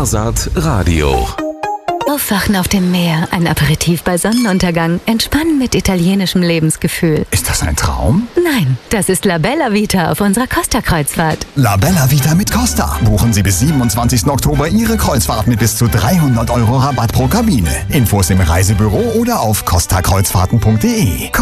Sparsat Radio. Aufwachen auf dem Meer, ein Aperitif bei Sonnenuntergang, entspannen mit italienischem Lebensgefühl. Ist das ein Traum? Nein, das ist La Bella Vita auf unserer Costa-Kreuzfahrt. La Bella Vita mit Costa. Buchen Sie bis 27. Oktober Ihre Kreuzfahrt mit bis zu 300 € Rabatt pro Kabine. Infos im Reisebüro oder auf costakreuzfahrten.de.